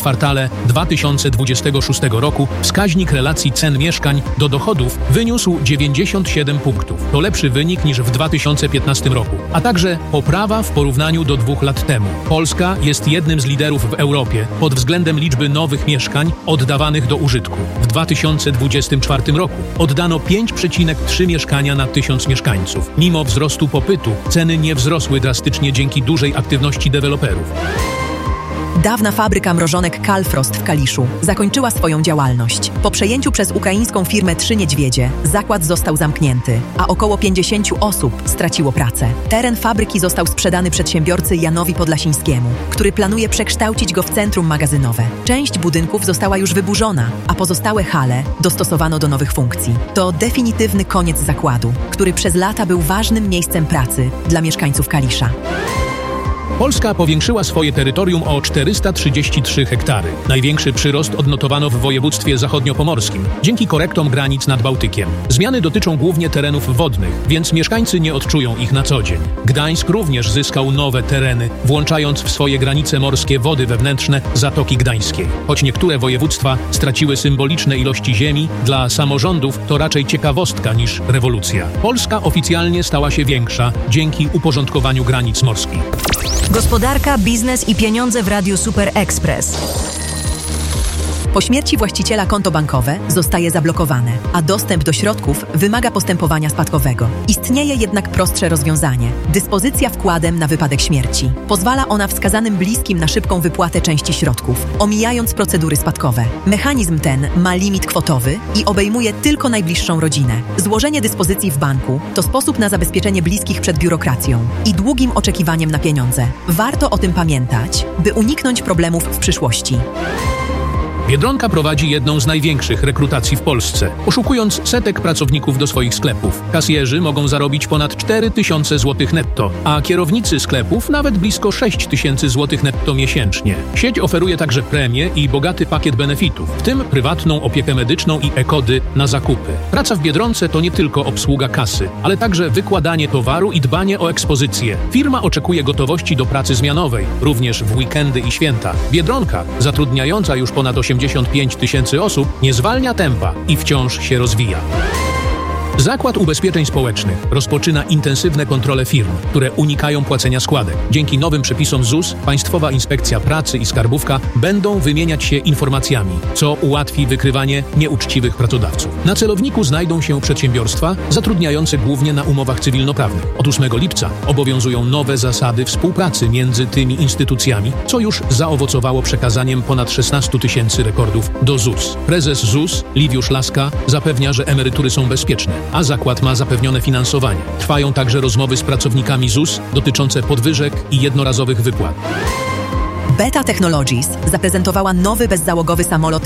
kwartale 2026 roku wskaźnik relacji cen mieszkań do dochodów wyniósł 97 punktów. To lepszy wynik niż w 2015 roku, a także poprawa w porównaniu do 2 lat temu. Polska jest jednym z liderów w Europie pod względem liczby nowych mieszkań oddawanych do użytku. W 2024 roku oddano 5,3 mieszkania na 1000 mieszkańców. Mimo wzrostu popytu, ceny nie wzrosły drastycznie dzięki dużej aktywności deweloperów. Dawna fabryka mrożonek Kalfrost w Kaliszu zakończyła swoją działalność. Po przejęciu przez ukraińską firmę Trzy Niedźwiedzie zakład został zamknięty, a około 50 osób straciło pracę. Teren fabryki został sprzedany przedsiębiorcy Janowi Podlasińskiemu, który planuje przekształcić go w centrum magazynowe. Część budynków została już wyburzona, a pozostałe hale dostosowano do nowych funkcji. To definitywny koniec zakładu, który przez lata był ważnym miejscem pracy dla mieszkańców Kalisza. Polska powiększyła swoje terytorium o 433 hektary. Największy przyrost odnotowano w województwie zachodniopomorskim, dzięki korektom granic nad Bałtykiem. Zmiany dotyczą głównie terenów wodnych, więc mieszkańcy nie odczują ich na co dzień. Gdańsk również zyskał nowe tereny, włączając w swoje granice morskie wody wewnętrzne Zatoki Gdańskiej. Choć niektóre województwa straciły symboliczne ilości ziemi, dla samorządów to raczej ciekawostka niż rewolucja. Polska oficjalnie stała się większa dzięki uporządkowaniu granic morskich. Gospodarka, biznes i pieniądze w Radiu Super Express. Po śmierci właściciela konto bankowe zostaje zablokowane, a dostęp do środków wymaga postępowania spadkowego. Istnieje jednak prostsze rozwiązanie – dyspozycja wkładem na wypadek śmierci. Pozwala ona wskazanym bliskim na szybką wypłatę części środków, omijając procedury spadkowe. Mechanizm ten ma limit kwotowy i obejmuje tylko najbliższą rodzinę. Złożenie dyspozycji w banku to sposób na zabezpieczenie bliskich przed biurokracją i długim oczekiwaniem na pieniądze. Warto o tym pamiętać, by uniknąć problemów w przyszłości. Biedronka prowadzi jedną z największych rekrutacji w Polsce, oszukując setek pracowników do swoich sklepów. Kasjerzy mogą zarobić ponad 4000 zł netto, a kierownicy sklepów nawet blisko 6000 zł netto miesięcznie. Sieć oferuje także premie i bogaty pakiet benefitów, w tym prywatną opiekę medyczną i e-kody na zakupy. Praca w Biedronce to nie tylko obsługa kasy, ale także wykładanie towaru i dbanie o ekspozycję. Firma oczekuje gotowości do pracy zmianowej, również w weekendy i święta. Biedronka, zatrudniająca już ponad 85 000 osób, nie zwalnia tempa i wciąż się rozwija. Zakład Ubezpieczeń Społecznych rozpoczyna intensywne kontrole firm, które unikają płacenia składek. Dzięki nowym przepisom ZUS, Państwowa Inspekcja Pracy i Skarbówka będą wymieniać się informacjami, co ułatwi wykrywanie nieuczciwych pracodawców. Na celowniku znajdą się przedsiębiorstwa zatrudniające głównie na umowach cywilnoprawnych. Od 8 lipca obowiązują nowe zasady współpracy między tymi instytucjami, co już zaowocowało przekazaniem ponad 16 000 rekordów do ZUS. Prezes ZUS, Liwiusz Laska, zapewnia, że emerytury są bezpieczne, a zakład ma zapewnione finansowanie. Trwają także rozmowy z pracownikami ZUS dotyczące podwyżek i jednorazowych wypłat. Beta Technologies zaprezentowała nowy bezzałogowy samolot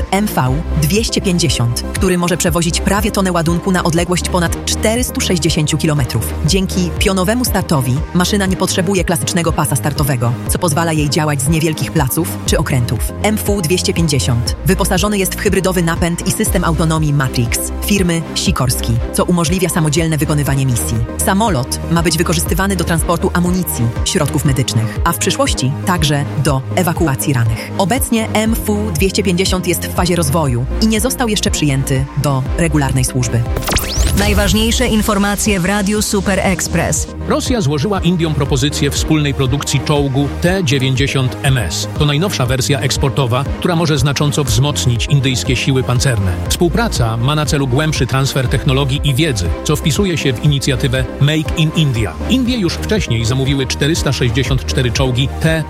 MV-250, który może przewozić prawie tonę ładunku na odległość ponad 460 km. Dzięki pionowemu startowi maszyna nie potrzebuje klasycznego pasa startowego, co pozwala jej działać z niewielkich placów czy okrętów. MV-250 wyposażony jest w hybrydowy napęd i system autonomii Matrix firmy Sikorski, co umożliwia samodzielne wykonywanie misji. Samolot ma być wykorzystywany do transportu amunicji, środków medycznych, a w przyszłości także do ewakuacji rannych. Obecnie MV-250 jest w fazie rozwoju i nie został jeszcze przyjęty do regularnej służby. Najważniejsze informacje w Radiu Super Express. Rosja złożyła Indiom propozycję wspólnej produkcji czołgu T-90MS. To najnowsza wersja eksportowa, która może znacząco wzmocnić indyjskie siły pancerne. Współpraca ma na celu głębszy transfer technologii i wiedzy, co wpisuje się w inicjatywę Make in India. Indie już wcześniej zamówiły 464 czołgi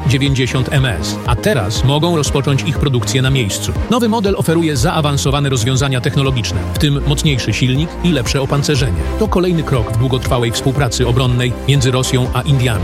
T-90MS, a teraz mogą rozpocząć ich produkcję na miejscu. Nowy model oferuje zaawansowane rozwiązania technologiczne, w tym mocniejszy silnik i lepsze opancerzenie. To kolejny krok w długotrwałej współpracy obronnej między Rosją a Indiami.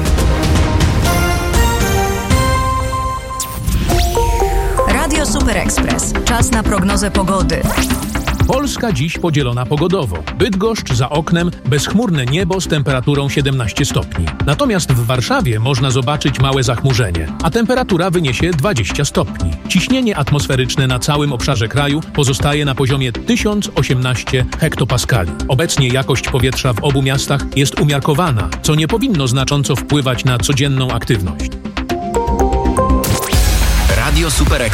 Radio Super Express. Czas na prognozę pogody. Polska dziś podzielona pogodowo. Bydgoszcz za oknem, bezchmurne niebo z temperaturą 17 stopni. Natomiast w Warszawie można zobaczyć małe zachmurzenie, a temperatura wyniesie 20 stopni. Ciśnienie atmosferyczne na całym obszarze kraju pozostaje na poziomie 1018 hektopaskali. Obecnie jakość powietrza w obu miastach jest umiarkowana, co nie powinno znacząco wpływać na codzienną aktywność. Radio Super Express.